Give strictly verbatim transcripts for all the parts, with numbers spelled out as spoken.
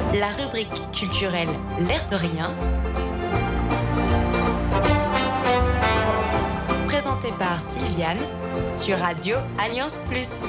La rubrique culturelle L'air de rien, présentée par Sylviane sur Radio Alliance Plus.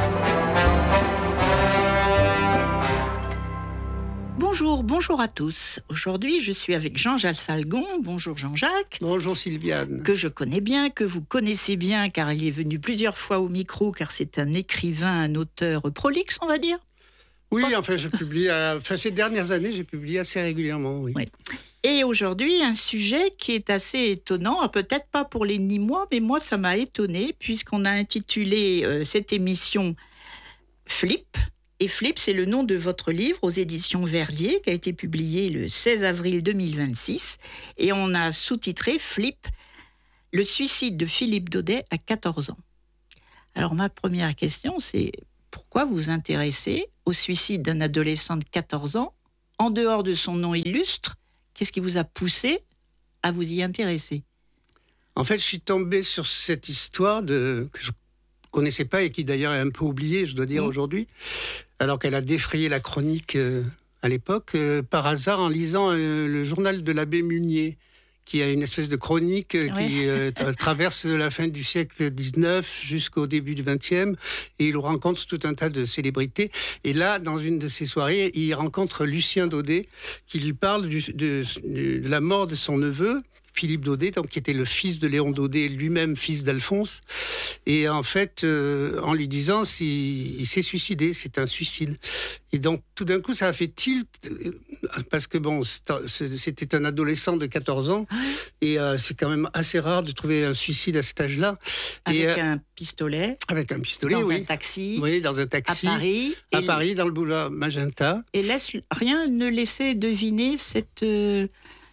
Bonjour, bonjour à tous. Aujourd'hui, je suis avec Jean-Jacques Salgon. Bonjour Jean-Jacques. Bonjour Sylviane. Que je connais bien, que vous connaissez bien, car il est venu plusieurs fois au micro, car c'est un écrivain, un auteur prolixe, on va dire. Oui, enfin, je publie, euh, enfin, ces dernières années, j'ai publié assez régulièrement, oui. Oui. Et aujourd'hui, un sujet qui est assez étonnant, peut-être pas pour les Nîmois, mais moi, ça m'a étonné, puisqu'on a intitulé euh, cette émission Flip. Et Flip, c'est le nom de votre livre aux éditions Verdier, qui a été publié le seize avril deux mille vingt-six. Et on a sous-titré Flip, le suicide de Philippe Daudet à quatorze ans. Alors, ma première question, c'est pourquoi vous intéressez au suicide d'un adolescent de quatorze ans, en dehors de son nom illustre? Qu'est-ce qui vous a poussé à vous y intéresser? En fait, je suis tombé sur cette histoire de, que je ne connaissais pas et qui d'ailleurs est un peu oubliée, je dois dire, mmh. aujourd'hui, alors qu'elle a défrayé la chronique euh, à l'époque, euh, par hasard en lisant euh, le journal de l'abbé Munier, qui a une espèce de chronique euh, ouais. qui euh, traverse la fin du siècle dix-neuf jusqu'au début du vingtième, et il rencontre tout un tas de célébrités. Et là, dans une de ces soirées, il rencontre Lucien Daudet, qui lui parle du, de, de la mort de son neveu, Philippe Daudet, donc, qui était le fils de Léon Daudet, lui-même fils d'Alphonse. Et en fait, euh, en lui disant s'il il s'est suicidé, c'est un suicide. Et donc, tout d'un coup, ça a fait tilt, parce que bon, c'était un adolescent de quatorze ans, et euh, c'est quand même assez rare de trouver un suicide à cet âge-là. Avec et, euh, un pistolet. Avec un pistolet, dans oui. un taxi. Oui, dans un taxi. À Paris. À Paris, dans le boulevard Magenta. Et laisse, rien ne laissait deviner cette, euh,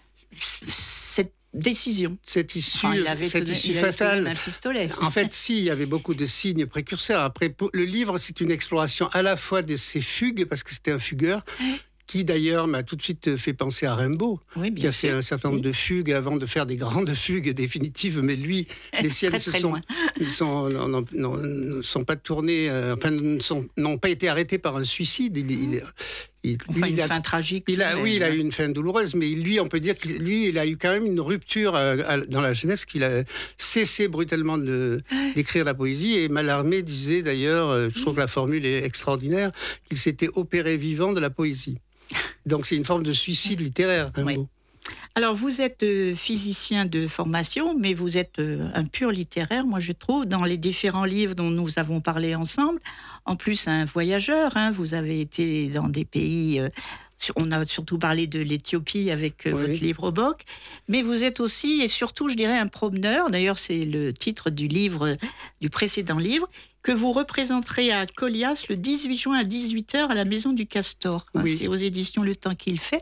cette décision. Cette issue, enfin, il avait cette tenue, issue il fatale. Un pistolet. En fait, si, il y avait beaucoup de signes précurseurs. Après, le livre, c'est une exploration à la fois de ses fugues, parce que c'était un fugueur, qui d'ailleurs m'a tout de suite fait penser à Rimbaud, oui, qui a fait un certain nombre oui. de fugues avant de faire des grandes fugues définitives, mais lui, les siennes très, se très sont, sont, non, non, non, ne sont pas tournées, euh, enfin, ne sont, n'ont pas été arrêtées par un suicide. Il, il, il, enfin, lui, une il a, fin tragique. Il a, oui, il a eu une fin douloureuse, mais lui, on peut dire que lui, il a eu quand même une rupture euh, dans la jeunesse, qu'il a cessé brutalement de, d'écrire la poésie. Et Mallarmé disait d'ailleurs, euh, je trouve que la formule est extraordinaire, qu'il s'était opéré vivant de la poésie. Donc c'est une forme de suicide littéraire. Un oui. mot. Alors vous êtes euh, physicien de formation, mais vous êtes euh, un pur littéraire, moi je trouve, dans les différents livres dont nous avons parlé ensemble. En plus, un voyageur, hein, vous avez été dans des pays... Euh, on a surtout parlé de l'Éthiopie avec euh, oui. votre livre au Boc, mais vous êtes aussi et surtout, je dirais, un promeneur. D'ailleurs, c'est le titre du livre, du précédent livre, que vous représenterez à Colias le dix-huit juin à dix-huit heures à la Maison du Castor. Oui. C'est aux éditions Le Temps qu'il fait.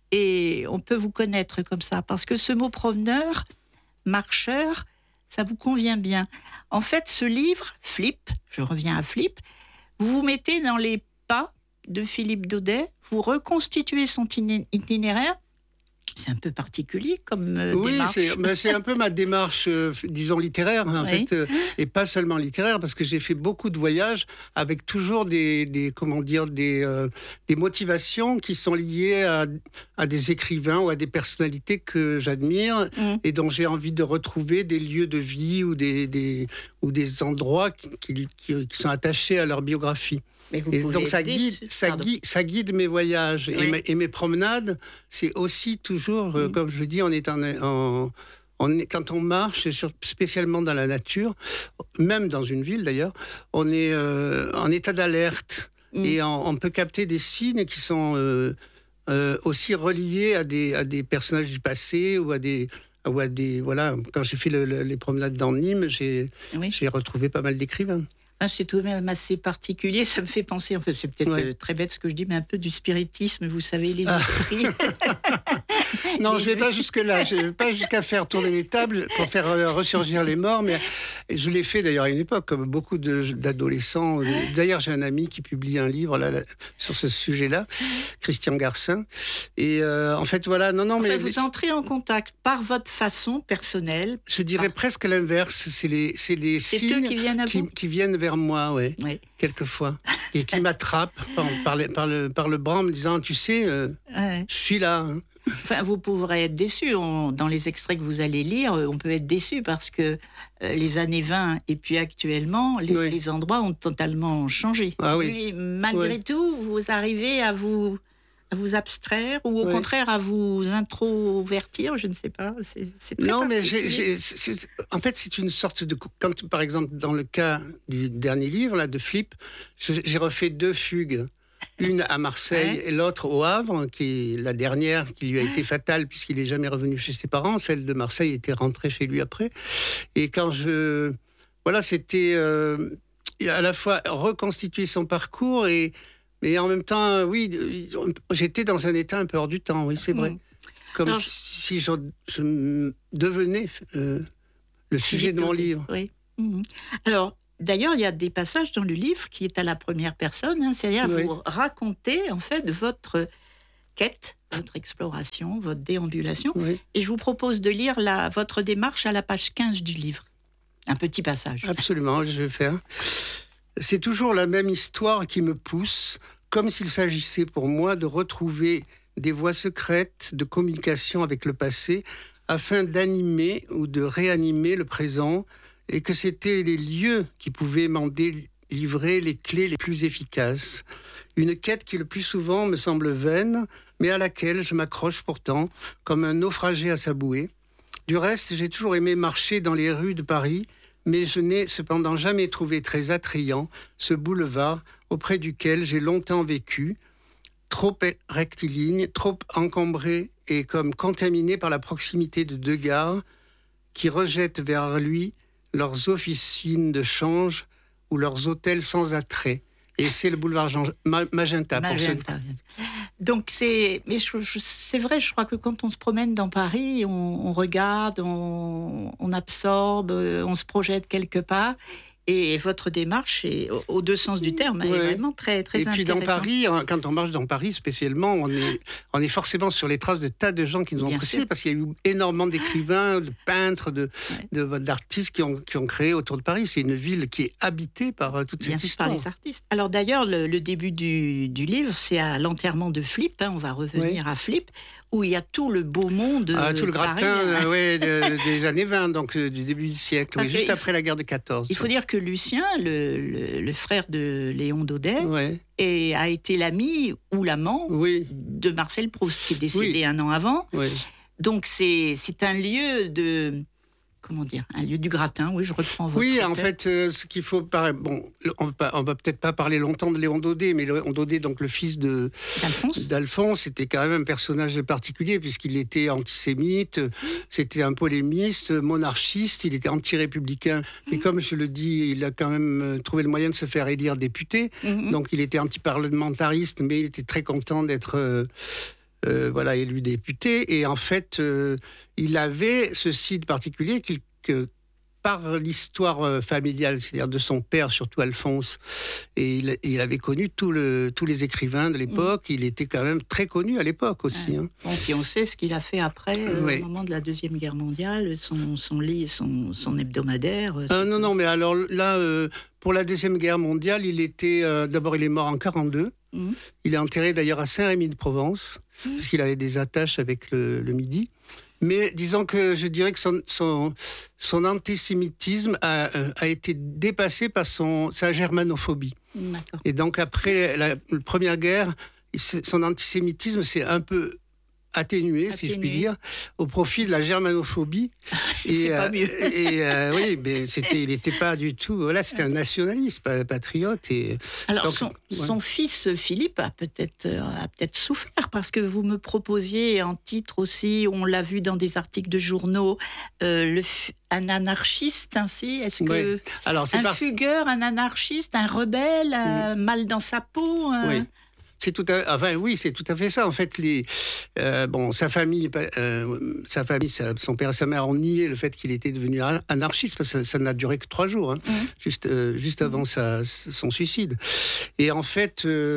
Et on peut vous connaître comme ça, parce que ce mot promeneur, marcheur, ça vous convient bien. En fait, ce livre, Flip, je reviens à Flip, vous vous mettez dans les pas de Philippe Daudet, vous reconstituez son itinéraire. C'est un peu particulier comme euh, oui, démarche. Oui, c'est, ben c'est un peu ma démarche, euh, disons, littéraire, hein, en oui. fait, euh, et pas seulement littéraire, parce que j'ai fait beaucoup de voyages avec toujours des, des comment dire, des, euh, des motivations qui sont liées à, à des écrivains ou à des personnalités que j'admire mmh. et dont j'ai envie de retrouver des lieux de vie ou des, des, ou des endroits qui, qui, qui, qui sont attachés à leur biographie. Mais vous et donc ça aider, guide, ça, guide, ça guide mes voyages oui. et, mes, et mes promenades. C'est aussi toujours, euh, mmh. comme je dis, on est en, en, on est, quand on marche, sur, spécialement dans la nature, même dans une ville d'ailleurs, on est euh, en état d'alerte mmh. et on, on peut capter des signes qui sont euh, euh, aussi reliés à des, à des personnages du passé ou à des... Ou à des voilà, quand j'ai fait le, le, les promenades dans Nîmes, j'ai, oui. j'ai retrouvé pas mal d'écrivains. C'est tout de même assez particulier, ça me fait penser, en fait, c'est peut-être ouais. très bête ce que je dis, mais un peu du spiritisme, vous savez, les esprits. non, les... je ne vais pas jusque-là, je ne vais pas jusqu'à faire tourner les tables pour faire ressurgir les morts, mais je l'ai fait d'ailleurs à une époque, comme beaucoup de, d'adolescents. D'ailleurs, j'ai un ami qui publie un livre là, là, sur ce sujet-là, Christian Garcin, Et euh, en fait, voilà, non, non, enfin, mais... vous entrez en contact par votre façon personnelle. Je dirais par... presque l'inverse, c'est les, c'est les c'est signes eux qui viennent, à qui, vous qui viennent vers moi, ouais, oui. quelquefois, et qui m'attrapent par, par, les, par, le, par le bras en me disant, tu sais, euh, ouais. je suis là. Hein. Enfin, vous pourrez être déçu. On, dans les extraits que vous allez lire, on peut être déçu parce que euh, les années vingt et puis actuellement, les, oui. les endroits ont totalement changé. Ah, oui. Puis, malgré oui. tout, vous arrivez à vous, à vous abstraire ou au oui. contraire à vous introvertir, je ne sais pas. C'est, c'est très non, mais j'ai, j'ai, c'est, en fait, c'est une sorte de... Quand, par exemple, dans le cas du dernier livre, là, de Flip, j'ai refait deux fugues. Une à Marseille ouais. et l'autre au Havre, qui est la dernière qui lui a été fatale puisqu'il n'est jamais revenu chez ses parents. Celle de Marseille était rentrée chez lui après. Et quand je... Voilà, c'était euh, à la fois reconstituer son parcours et, et en même temps, oui, j'étais dans un état un peu hors du temps, oui, c'est vrai. Mmh. Comme Alors, si je, je devenais euh, le sujet de mon livre. Oui. Mmh. Alors... D'ailleurs, il y a des passages dans le livre qui est à la première personne, hein, c'est-à-dire oui. vous racontez en fait votre quête, votre exploration, votre déambulation. Oui. Et je vous propose de lire la, votre démarche à la page quinze du livre. Un petit passage. Absolument, je vais faire. C'est toujours la même histoire qui me pousse, comme s'il s'agissait pour moi de retrouver des voies secrètes de communication avec le passé afin d'animer ou de réanimer le présent, et que c'était les lieux qui pouvaient m'en délivrer les clés les plus efficaces. Une quête qui le plus souvent me semble vaine, mais à laquelle je m'accroche pourtant comme un naufragé à sa bouée. Du reste, j'ai toujours aimé marcher dans les rues de Paris, mais je n'ai cependant jamais trouvé très attrayant ce boulevard auprès duquel j'ai longtemps vécu, trop rectiligne, trop encombré et comme contaminé par la proximité de deux gares qui rejettent vers lui leurs officines de change ou leurs hôtels sans attrait. Et c'est le boulevard Jean... Magenta. Magenta. Pour ce... Donc c'est, mais je, je, c'est vrai, je crois que quand on se promène dans Paris, on, on regarde, on, on absorbe, on se projette quelque part. Et votre démarche, est, aux deux sens du terme, ouais. est vraiment très, très intéressante. Et puis dans Paris, quand on marche dans Paris spécialement, on est, on est forcément sur les traces de tas de gens qui nous ont Bien précédés, sûr. parce qu'il y a eu énormément d'écrivains, de peintres, de, ouais. de, d'artistes qui ont, qui ont créé autour de Paris. C'est une ville qui est habitée par toute cette Bien histoire. Par les artistes. Alors d'ailleurs, le, le début du, du livre, c'est à l'enterrement de Flip, hein, on va revenir oui. à Flip, où il y a tout le beau monde ah, tout le Paris, gratin hein. ouais, de, des années vingt, donc du début du siècle, oui, juste après faut, la guerre de quatorze. Il faut dire que Lucien, le, le, le frère de Léon Daudet, ouais. et a été l'ami ou l'amant oui. de Marcel Proust, qui est décédé oui. un an avant. Oui. Donc c'est, c'est un lieu de... Comment dire, un lieu du gratin, oui, je reprends votre Oui, tête. en fait, euh, ce qu'il faut... Par... Bon, on va, on va peut-être pas parler longtemps de Léon Daudet, mais Léon Daudet, donc le fils de, d'Alphonse. d'Alphonse, c'était quand même un personnage particulier, puisqu'il était antisémite, c'était un polémiste, monarchiste, il était anti-républicain. Et comme je le dis, il a quand même trouvé le moyen de se faire élire député, mm-hmm. donc il était anti-parlementariste, mais il était très content d'être... Euh, Euh, voilà, élu député. Et en fait, euh, il avait ce site particulier qu'il, que, par l'histoire familiale, c'est-à-dire de son père, surtout Alphonse, et il, il avait connu tout le, tous les écrivains de l'époque. Mmh. Il était quand même très connu à l'époque aussi. Ouais. Hein. Bon, puis on sait ce qu'il a fait après, euh, oui. au moment de la Deuxième Guerre mondiale, son, son lit, son, son hebdomadaire. Euh, non, non, mais alors là, euh, pour la Deuxième Guerre mondiale, il était... Euh, d'abord, il est mort en quarante-deux. Mmh. Il est enterré d'ailleurs à Saint-Rémy-de-Provence, mmh. parce qu'il avait des attaches avec le, le Midi. Mais disons que je dirais que son, son, son antisémitisme a, a été dépassé par son, sa germanophobie. D'accord. Et donc après la, la Première Guerre, son antisémitisme s'est un peu atténué, atténué, si je puis dire, au profit de la germanophobie. C'est et, pas mieux. Euh, et euh, oui, mais c'était, il n'était pas du tout... Voilà, c'était un nationaliste, patriote. Et, alors, donc, son, ouais. son fils Philippe a peut-être, a peut-être souffert, parce que vous me proposiez en titre aussi, on l'a vu dans des articles de journaux, euh, le, un anarchiste ainsi. Est-ce que... Oui. Alors, c'est un pas... fugueur, un anarchiste, un rebelle, un mmh. mal dans sa peau un... Oui. C'est tout à, enfin oui, c'est tout à fait ça. En fait, les, euh, bon, sa famille, euh, sa famille, sa, son père et sa mère ont nié le fait qu'il était devenu anarchiste, parce que ça, ça n'a duré que trois jours, hein, mmh. juste, euh, juste avant sa, son suicide. Et en fait, euh,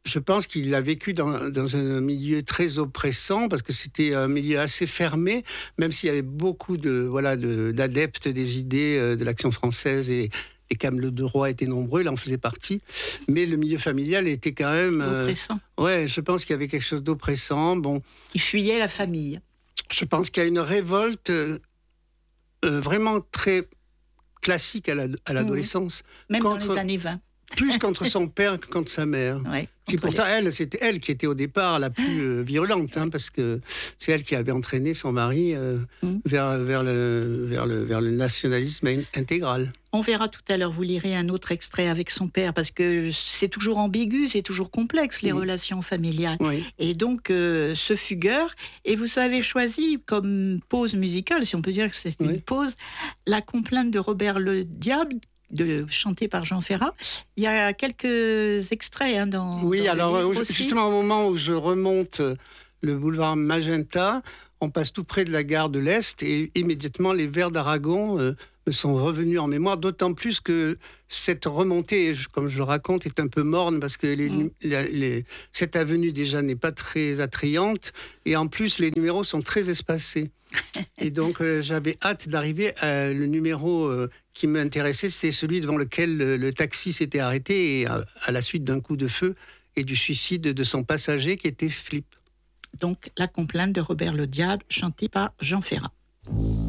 je pense qu'il a vécu dans, dans un milieu très oppressant, parce que c'était un milieu assez fermé, même s'il y avait beaucoup de, voilà, de, d'adeptes des idées euh, de l'Action française, et les camelots de roi étaient nombreux, il en faisait partie. Mais le milieu familial était quand même... Euh, oppressant. Ouais, je pense qu'il y avait quelque chose d'oppressant. Bon, Il fuyait la famille. je pense qu'il y a une révolte euh, euh, vraiment très classique à, la, à l'adolescence. Même contre, dans les années vingt. Plus contre son père que contre sa mère. Ouais, Qui contre pourtant, les- elle, c'était elle qui était au départ la plus euh, virulente, hein, parce que c'est elle qui avait entraîné son mari euh, Mm. vers, vers, le, vers, le, vers le nationalisme in- intégral. On verra tout à l'heure, vous lirez un autre extrait avec son père, parce que c'est toujours ambigu, c'est toujours complexe, les Mm. relations familiales. Oui. Et donc, euh, ce fugueur, et vous avez choisi comme pause musicale, si on peut dire que c'est Oui. une pause, la complainte de Robert le Diable, de, chantée par Jean Ferrat. Il y a quelques extraits hein, dans, Oui, dans le alors livre euh, aussi. justement au moment où je remonte euh, le boulevard Magenta, on passe tout près de la gare de l'Est et immédiatement les vers d'Aragon euh, me sont revenus en mémoire, d'autant plus que cette remontée, je- comme je le raconte, est un peu morne parce que les, Mm. la- les- cette avenue déjà n'est pas très attrayante et en plus les numéros sont très espacés. Et donc euh, j'avais hâte d'arriver à le numéro euh, qui m'intéressait, c'était celui devant lequel le, le taxi s'était arrêté et à, à la suite d'un coup de feu et du suicide de son passager qui était Flip. Donc, la complainte de Robert le Diable, chantée par Jean Ferrat.